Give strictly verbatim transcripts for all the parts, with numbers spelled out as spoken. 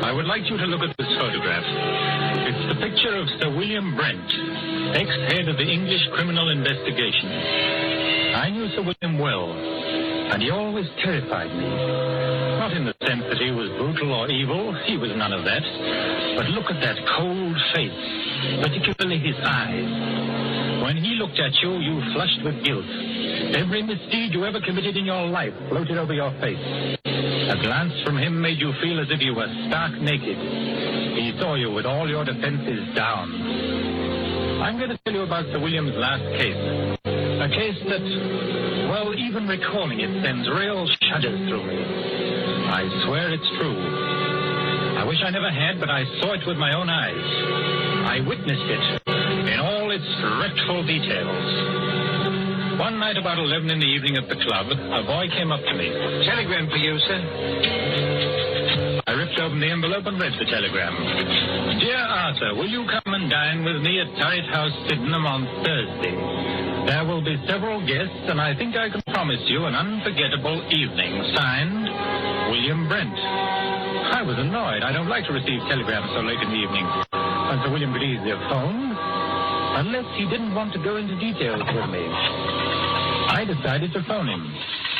I would like you to look at this photograph. It's the picture of Sir William Brent, ex-head of the English Criminal Investigation. I knew Sir William well, and he always terrified me. Not in the sense that he was brutal or evil. He was none of that. But look at that cold face, particularly his eyes. When he looked at you, you flushed with guilt. Every misdeed you ever committed in your life floated over your face. A glance from him made you feel as if you were stark naked. He saw you with all your defenses down. I'm going to tell you about Sir William's last case. A case that, well, even recalling it sends real shudders through me. I swear it's true. I wish I never had, but I saw it with my own eyes. I witnessed it in all its dreadful details. One night about eleven in the evening at the club, a boy came up to me. Telegram for you, sir. I ripped open the envelope and read the telegram. Dear Arthur, will you come and dine with me at Turret House, Sydenham on Thursday? There will be several guests, and I think I can promise you an unforgettable evening. Signed, William Brent. I was annoyed. I don't like to receive telegrams so late in the evening. And Sir William could easily have phoned, unless he didn't want to go into details with me. I decided to phone him.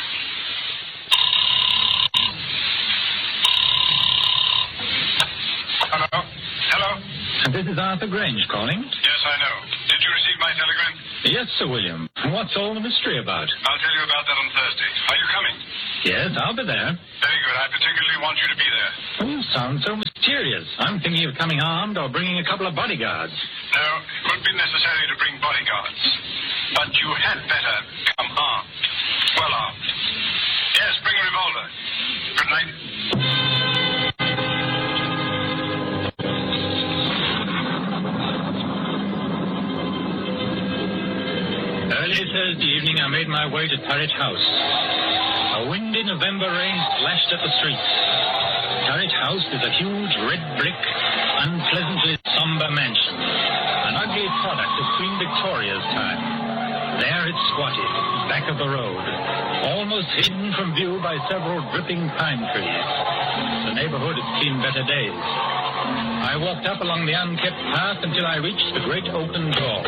Hello? Hello? This is Arthur Grange calling. Yes, I know. Did you receive my telegram? Yes, Sir William. What's all the mystery about? I'll tell you about that on Thursday. Are you coming? Yes, I'll be there. Very good. I particularly want you to be there. Oh, you sound so mysterious. I'm thinking of coming armed or bringing a couple of bodyguards. No, it won't be necessary to bring bodyguards. But you had better come armed. Well armed. Yes, bring a revolver. Good night. Early Thursday evening, I made my way to Turret House. A windy November rain splashed at the streets. Turret House is a huge red brick, unpleasantly somber mansion. An ugly product of Queen Victoria's time. There it squatted, back of the road, almost hidden from view by several dripping pine trees. The neighborhood had seen better days. I walked up along the unkept path until I reached the great open door.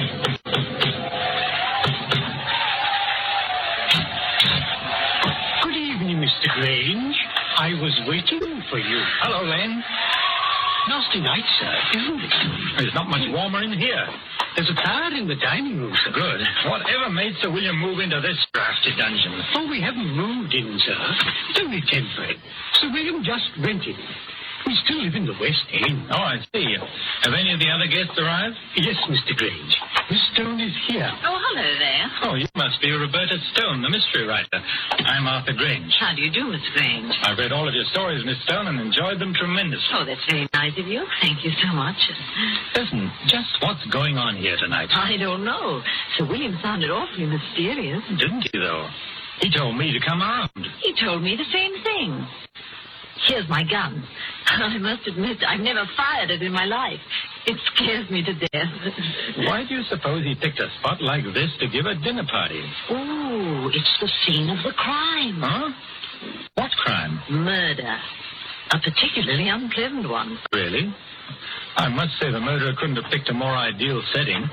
Good evening, Mister Grange. I was waiting for you. Hello, Lane. Nasty night, sir, isn't it? There's not much warmer in here. There's a fire in the dining room, sir. Good. Whatever made Sir William move into this drafty dungeon? Oh, we haven't moved in, sir. It's only temporary. Sir William just rented it. We still live in the West End. Oh, I see. Have any of the other guests arrived? Yes, Mister Grange. Miss Stone is here. Oh, hello there. Oh, you must be Roberta Stone, the mystery writer. I'm Arthur Grange. How do you do, Miss Grange? I've read all of your stories, Miss Stone, and enjoyed them tremendously. Oh, that's very nice of you. Thank you so much. Listen, just what's going on here tonight? I don't know. Sir William sounded awfully mysterious. Didn't he, though? He told me to come armed. He told me the same thing. Here's my gun. I must admit, I've never fired it in my life. It scares me to death. Why do you suppose he picked a spot like this to give a dinner party? Oh, it's the scene of the crime. Huh? What crime? Murder. A particularly unpleasant one. Really? I must say the murderer couldn't have picked a more ideal setting.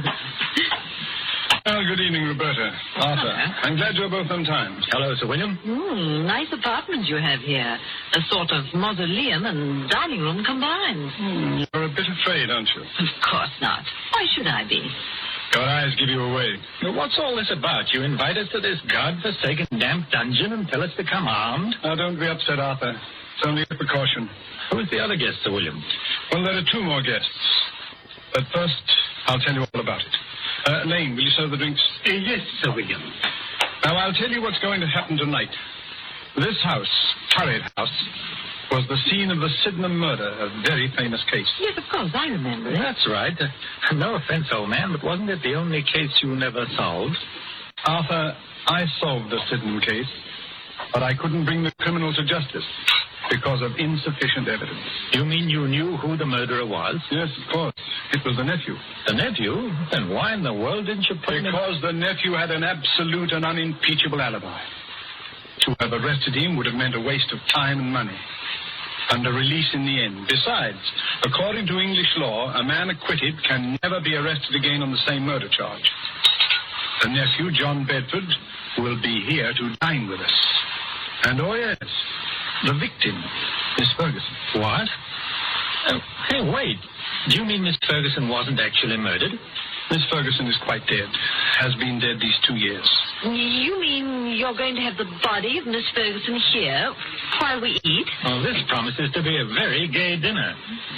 Well, good evening, Roberta. Arthur. I'm glad you're both on time. Hello, Sir William. Mm, nice apartment you have here. A sort of mausoleum and dining room combined. Hmm, you're a bit afraid, aren't you? Of course not. Why should I be? Your eyes give you away. Now, what's all this about? You invite us to this God-forsaken damp dungeon and tell us to come armed? Now, don't be upset, Arthur. It's only a precaution. Who's the other guest, Sir William? Well, there are two more guests. But first, I'll tell you all about it. Uh, Lane, will you serve the drinks? Uh, yes, Sir William. Now, I'll tell you what's going to happen tonight. This house, Turret House, was the scene of the Sydenham murder, a very famous case. Yes, of course, I remember it. That's right. Uh, no offense, old man, but wasn't it the only case you never solved? Arthur, I solved the Sydenham case, but I couldn't bring the criminal to justice because of insufficient evidence. You mean you knew who the murderer was? Yes, of course. It was the nephew. The nephew? Then why in the world didn't you put him in... Because the nephew had an absolute and unimpeachable alibi. To have arrested him would have meant a waste of time and money. and a release in the end. Besides, according to English law, a man acquitted can never be arrested again on the same murder charge. The nephew, John Bedford, will be here to dine with us. And, oh yes, the victim, Miss Ferguson. What? Oh, hey, wait. Do you mean Miss Ferguson wasn't actually murdered? Miss Ferguson is quite dead. Has been dead these two years. You mean you're going to have the body of Miss Ferguson here while we eat? Well, this promises to be a very gay dinner.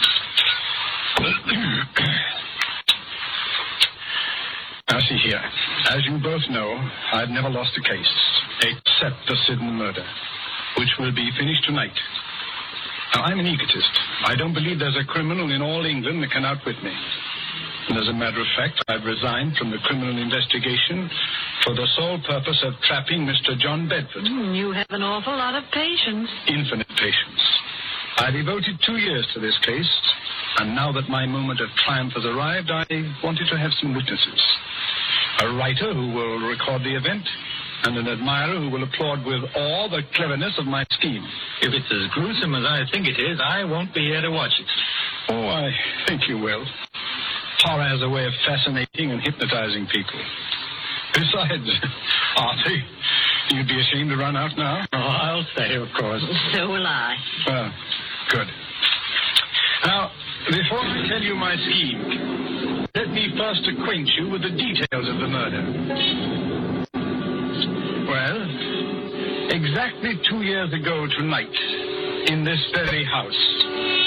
Now, see here. As you both know, I've never lost a case, except the Sydenham murder, which will be finished tonight. Now, I'm an egotist. I don't believe there's a criminal in all England that can outwit me. And as a matter of fact, I've resigned from the criminal investigation for the sole purpose of trapping Mister John Bedford. Mm, you have an awful lot of patience. Infinite patience. I devoted two years to this case, and now that my moment of triumph has arrived, I wanted to have some witnesses. A writer who will record the event, and an admirer who will applaud with awe the cleverness of my scheme. If it's as gruesome as I think it is, I won't be here to watch it. Oh, I think you will. Horror has a way of fascinating and hypnotizing people. Besides, Arthur, you'd be ashamed to run out now? Oh, I'll stay, of course. So will I. Well, good. Now, before I tell you my scheme, let me first acquaint you with the details of the murder. Well, exactly two years ago tonight, in this very house,